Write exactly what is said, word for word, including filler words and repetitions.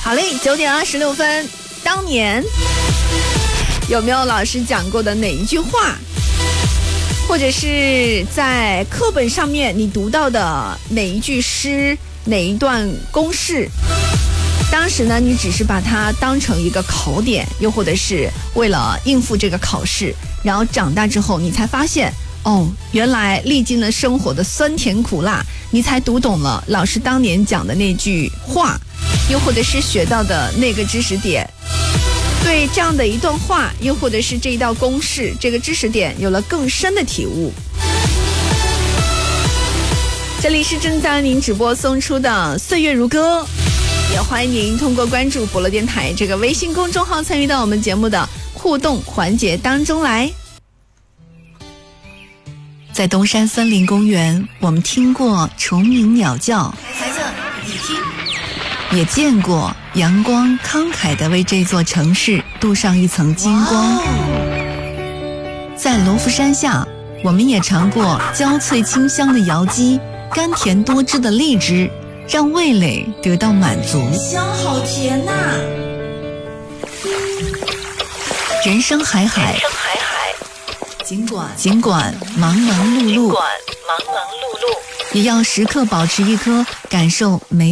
好嘞，九点二十六分，当年有没有老师讲过的哪一句话，或者是在课本上面你读到的哪一句诗，哪一段公式，当时呢你只是把它当成一个考点，又或者是为了应付这个考试，然后长大之后你才发现，哦，原来历经了生活的酸甜苦辣，你才读懂了老师当年讲的那句话，又或者是学到的那个知识点，对这样的一段话，又或者是这一道公式，这个知识点有了更深的体悟。这里是正在为您直播送出的岁月如歌，也欢迎您通过关注博乐电台这个微信公众号参与到我们节目的互动环节当中来。在东山森林公园，我们听过虫鸣鸟叫，孩子你听，也见过阳光慷慨地为这座城市镀上一层金光。在罗浮山下，我们也尝过焦脆清香的瑶姬，甘甜多汁的荔枝，让味蕾得到满足。 香好甜呐、啊！ 人生海海， 人生海海， 尽管尽管忙忙碌碌， 尽管忙忙碌碌， 也要时刻保持一颗感受美